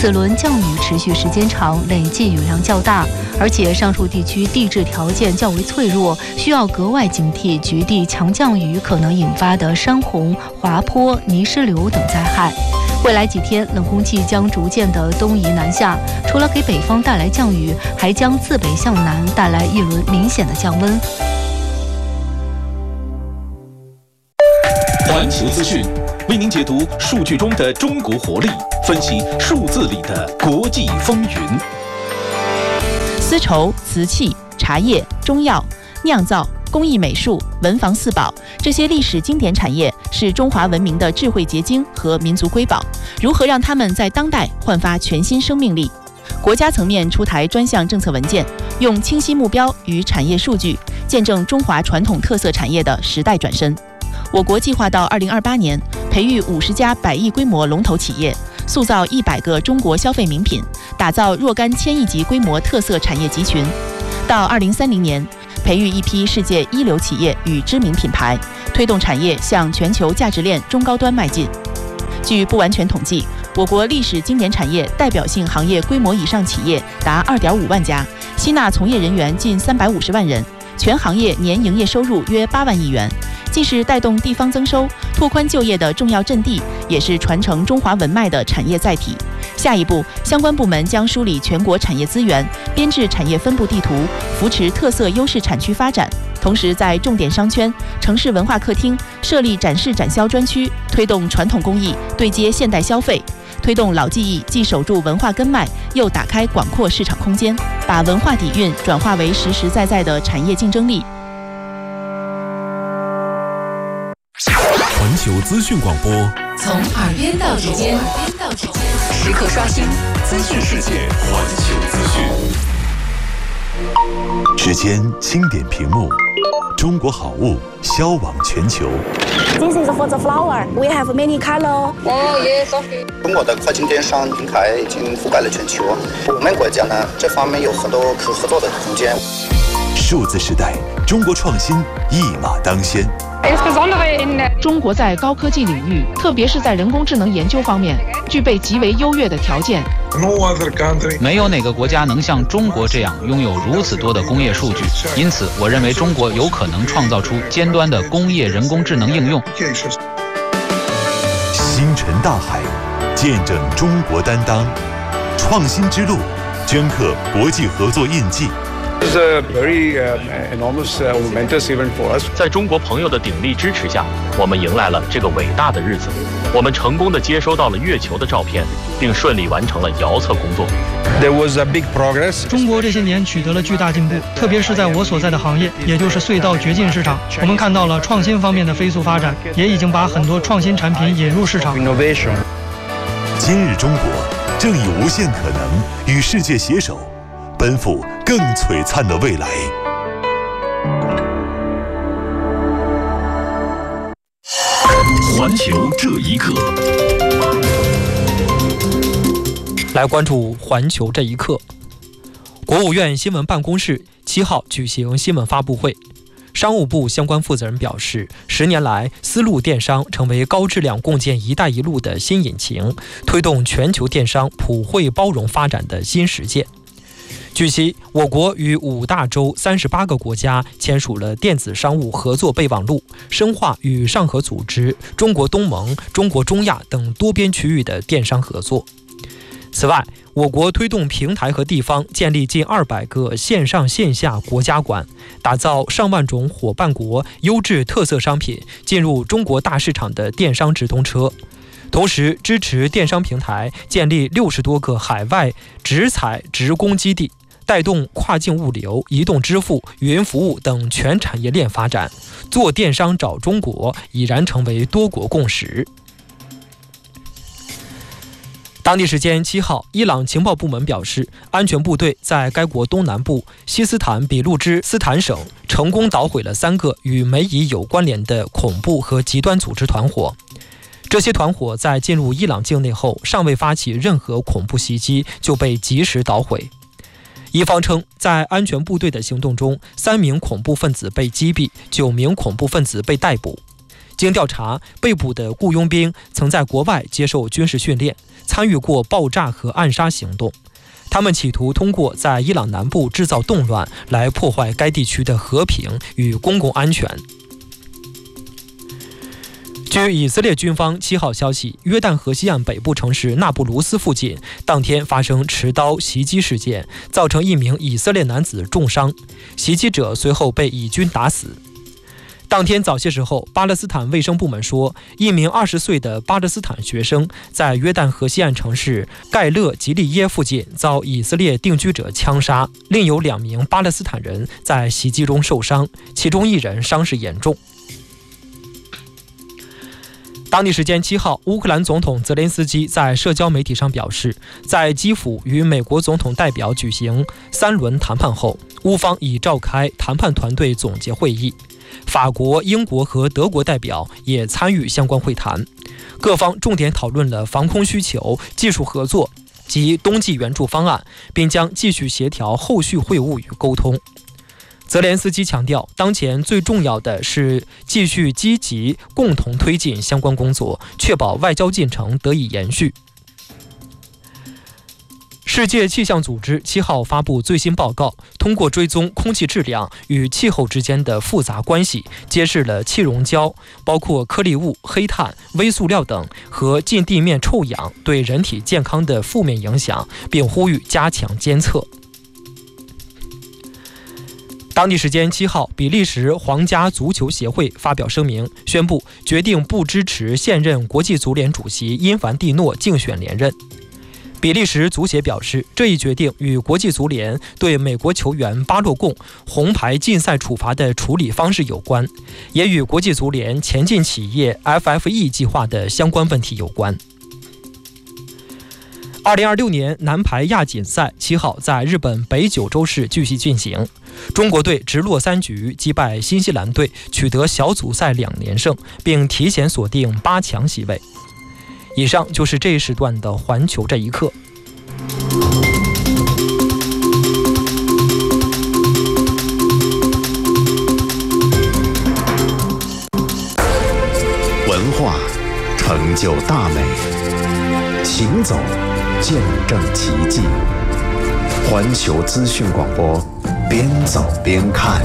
此轮降雨持续时间长，累计雨量较大，而且上述地区地质条件较为脆弱，需要格外警惕局地强降雨可能引发的山洪、滑坡、泥石流等灾害。未来几天，冷空气将逐渐的东移南下，除了给北方带来降雨，还将自北向南带来一轮明显的降温。 环球资讯为您解读数据中的中国活力，分析数字里的国际风云。 丝绸、瓷器、茶叶、中药、酿造、工艺美术、文房四宝，这些历史经典产业是中华文明的智慧结晶和民族瑰宝。如何让它们在当代焕发全新生命力？国家层面出台专项政策文件，用清晰目标与产业数据，见证中华传统特色产业的时代转身。我国计划到2028年，培育50家100亿规模龙头企业，塑造100个中国消费名品，打造若干1000亿级规模特色产业集群。到2030年，培育一批世界一流企业与知名品牌，推动产业向全球价值链中高端迈进。据不完全统计，我国历史经典产业代表性行业规模以上企业达2.5万家，吸纳从业人员近350万人，全行业年营业收入约8万亿元，既是带动地方增收、拓宽就业的重要阵地，也是传承中华文脉的产业载体。下一步，相关部门将梳理全国产业资源，编制产业分布地图，扶持特色优势产区发展。同时，在重点商圈、城市文化客厅设立展示展销专区，推动传统工艺对接现代消费，推动老技艺既守住文化根脉，又打开广阔市场空间，把文化底蕴转化为实实在在的产业竞争力。 环球资讯广播， 从耳边到指尖，时刻刷新资讯世界。 环球资讯， 指尖轻点屏幕，中国好物销往全球。 This is for the flower. We have many color. Oh yes, okay. 中国的跨境电商平台已经覆盖了全球，我们国家呢这方面有很多可合作的空间。 数字时代，中国创新一马当先。 中国在高科技领域，特别是在人工智能研究方面，具备极为优越的条件。 没有哪个国家能像中国这样拥有如此多的工业数据，因此我认为中国有可能创造出尖端的工业人工智能应用。 星辰大海，见证中国担当，创新之路，镌刻国际合作印记。 在中国朋友的鼎力支持下，我们迎来了这个伟大的日子。我们成功地接收到了月球的照片，并顺利完成了遥测工作。 中国这些年取得了巨大进步，特别是在我所在的行业，也就是隧道掘进市场，我们看到了创新方面的飞速发展，也已经把很多创新产品引入市场。 今日中国正以无限可能与世界携手，奔赴更璀璨的未来。 环球这一刻， 来关注环球这一刻。国务院新闻办公室7号举行新闻发布会，商务部相关负责人表示，10年来，丝路电商成为高质量共建“一带一路”的新引擎，推动全球电商普惠包容发展的新实践。据悉，我国与5大洲38个国家签署了电子商务合作备忘录，深化与上合组织、中国东盟、中国中亚等多边区域的电商合作。此外，我国推动平台和地方建立近200个线上线下国家馆，打造上万种伙伴国优质特色商品进入中国大市场的电商直通车。同时，支持电商平台建立60多个海外直采直供基地，带动跨境物流、移动支付、云服务等全产业链发展，做电商找中国已然成为多国共识。当地时间7号，伊朗情报部门表示，安全部队在该国东南部西斯坦比路支斯坦省成功捣毁了3个与美以有关联的恐怖和极端组织团伙。这些团伙在进入伊朗境内后，尚未发起任何恐怖袭击，就被及时捣毁。一方称，在安全部队的行动中，3名恐怖分子被击毙，9名恐怖分子被逮捕。 经调查，被捕的雇佣兵曾在国外接受军事训练，参与过爆炸和暗杀行动。他们企图通过在伊朗南部制造动乱来破坏该地区的和平与公共安全。据以色列军方7号消息，约旦河西岸北部城市纳布卢斯附近当天发生持刀袭击事件，造成一名以色列男子重伤，袭击者随后被以军打死。当天早些时候，巴勒斯坦卫生部门说，一名20岁的巴勒斯坦学生在约旦河西岸城市盖勒吉利耶附近遭以色列定居者枪杀，另有2名巴勒斯坦人在袭击中受伤，其中1人伤势严重。当地时间7号，乌克兰总统泽连斯基在社交媒体上表示，在基辅与美国总统代表举行3轮谈判后，乌方已召开谈判团队总结会议，法国、英国和德国代表也参与相关会谈，各方重点讨论了防空需求、技术合作及冬季援助方案，并将继续协调后续会晤与沟通。泽连斯基强调，当前最重要的是继续积极共同推进相关工作，确保外交进程得以延续。世界气象组织7号发布最新报告，通过追踪空气质量与气候之间的复杂关系，揭示了气溶胶，包括颗粒物、黑碳、微塑料等和近地面臭氧对人体健康的负面影响，并呼吁加强监测。当地时间7号，比利时皇家足球协会发表声明，宣布决定不支持现任国际足联主席因凡蒂诺竞选连任。比利时足协表示，这一决定与国际足联对美国球员巴洛贡红牌禁赛处罚的处理方式有关，也与国际足联前进企业 FFE 计划的相关问题有关。2026年男排亚锦赛7号在日本北九州市继续进行，中国队直落3局击败新西兰队，取得小组赛2连胜，并提前锁定8强席位。以上就是这一时段的环球这一刻。 文化成就大美，行走见证奇迹。环球资讯广播，边走边看。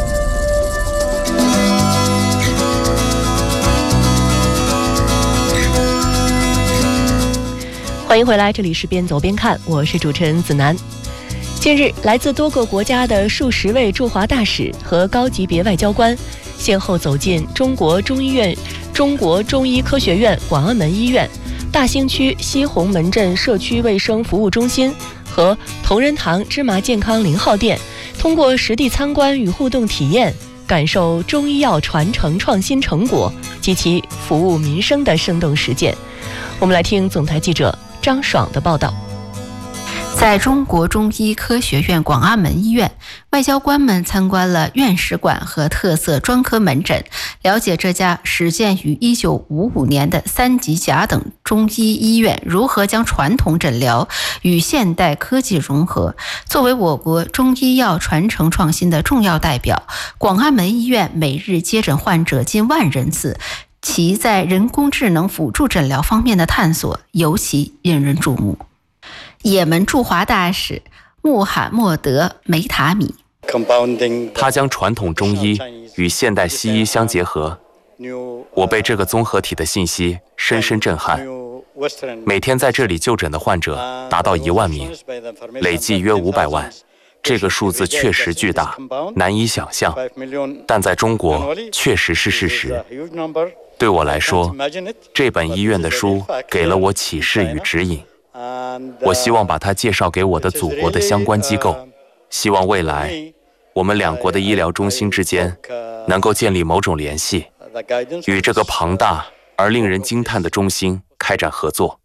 欢迎回来，这里是边走边看，我是主持人子楠。近日，来自多个国家的数十位驻华大使和高级别外交官，先后走进中国中医科学院广安门医院、大兴区西红门镇社区卫生服务中心和同仁堂芝麻健康0号店，通过实地参观与互动体验，感受中医药传承创新成果及其服务民生的生动实践。我们来听总台记者张爽的报道。 在中国中医科学院广安门医院，外交官们参观了院史馆和特色专科门诊，了解这家始建于1955年的3级甲等中医医院如何将传统诊疗与现代科技融合。作为我国中医药传承创新的重要代表，广安门医院每日接诊患者近10000人次，其在人工智能辅助诊疗方面的探索尤其引人注目。也门驻华大使穆罕默德·梅塔米， 他将传统中医与现代西医相结合，我被这个综合体的信息深深震撼。每天在这里就诊的患者达到1万名，累计约500万。这个数字确实巨大，难以想象，但在中国确实是事实。对我来说，这本医院的书给了我启示与指引。我希望把它介绍给我的祖国的相关机构，希望未来我们2国的医疗中心之间能够建立某种联系，与这个庞大而令人惊叹的中心开展合作。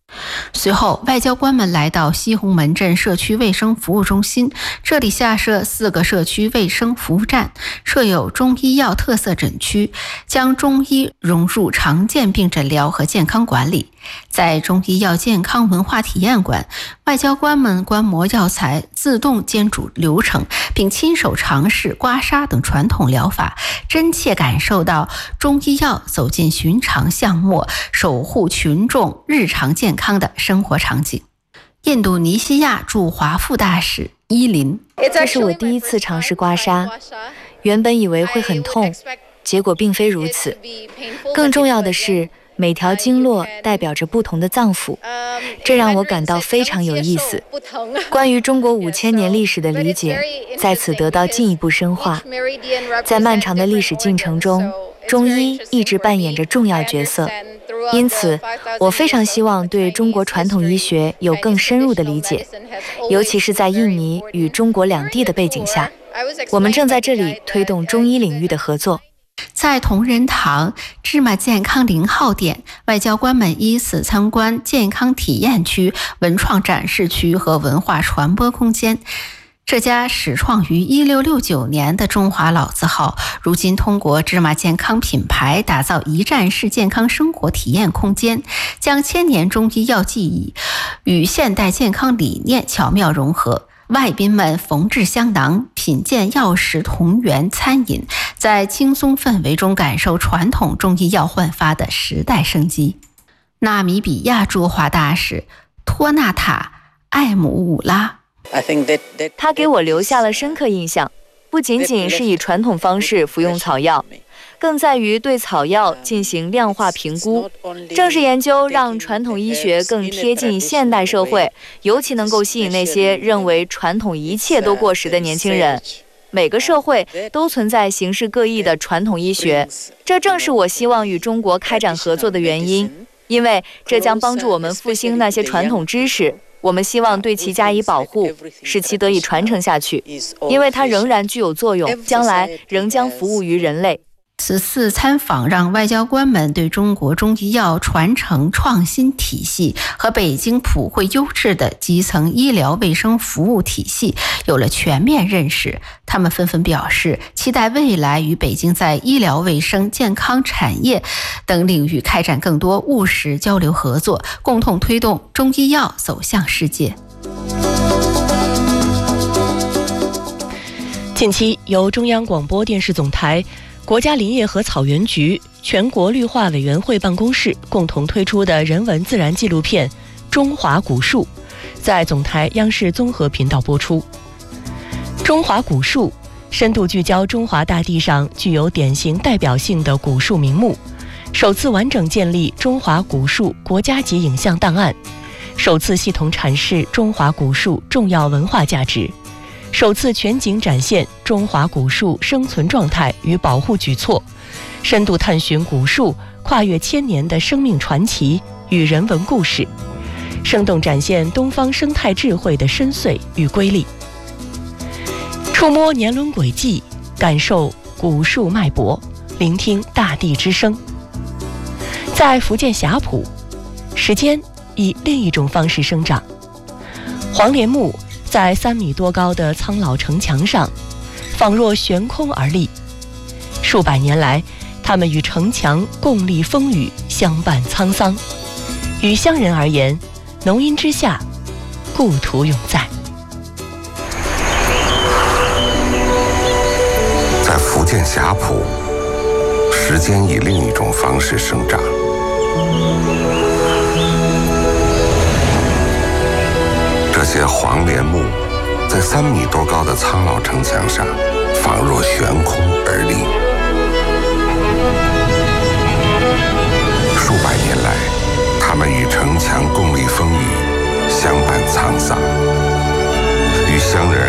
随后，外交官们来到西红门镇社区卫生服务中心，这里下设4个社区卫生服务站，设有中医药特色诊区，将中医融入常见病诊疗和健康管理。在中医药健康文化体验馆，外交官们观摩药材自动煎煮流程，并亲手尝试刮痧等传统疗法，真切感受到中医药走进寻常巷陌，守护群众日常健康的生活场景。印度尼西亚驻华副大使伊林： 这是我第一次尝试刮痧，原本以为会很痛，结果并非如此。更重要的是，每条经络代表着不同的脏腑，这让我感到非常有意思。关于中国5000年历史的理解在此得到进一步深化。在漫长的历史进程中，中医一直扮演着重要角色，因此我非常希望对中国传统医学有更深入的理解，尤其是在印尼与中国两地的背景下，我们正在这里推动中医领域的合作。 在同仁堂芝麻健康0号店，外交官们依次参观健康体验区、文创展示区和文化传播空间。这家始创于1669年的中华老字号，如今通过芝麻健康品牌打造一站式健康生活体验空间，将千年中医药技艺与现代健康理念巧妙融合。外宾们缝制香囊，品鉴药食同源餐饮，在轻松氛围中感受传统中医药焕发的时代生机。纳米比亚驻华大使托纳塔·艾姆伍拉： 他给我留下了深刻印象，不仅仅是以传统方式服用草药，更在于对草药进行量化评估。正是研究让传统医学更贴近现代社会，尤其能够吸引那些认为传统一切都过时的年轻人。每个社会都存在形式各异的传统医学，这正是我希望与中国开展合作的原因，因为这将帮助我们复兴那些传统知识。我们希望对其加以保护，使其得以传承下去，因为它仍然具有作用，将来仍将服务于人类。 此次参访让外交官们对中国中医药传承创新体系和北京普惠优质的基层医疗卫生服务体系有了全面认识。他们纷纷表示，期待未来与北京在医疗卫生、健康产业等领域开展更多务实交流合作，共同推动中医药走向世界。 近期，由中央广播电视总台、国家林业和草原局、全国绿化委员会办公室共同推出的人文自然纪录片《中华古树》在总台央视综合频道播出。中华古树深度聚焦中华大地上具有典型代表性的古树名木，首次完整建立中华古树国家级影像档案，首次系统阐释中华古树重要文化价值，首次全景展现中华古树生存状态与保护举措，深度探寻古树跨越1000年的生命传奇与人文故事，生动展现东方生态智慧的深邃与瑰丽，触摸年轮轨迹，感受古树脉搏，聆听大地之声。在福建霞浦，时间以另一种方式生长，黄连木在3米多高的苍老城墙上仿若悬空而立，数百年来它们与城墙共历风雨，相伴沧桑。于乡人而言，浓荫之下，故土永在。 在福建霞浦，时间以另一种方式生长，这些黄连木在3米多高的苍老城墙上仿若悬空而立。数百年来，它们与城墙共历风雨，相伴沧桑。于乡人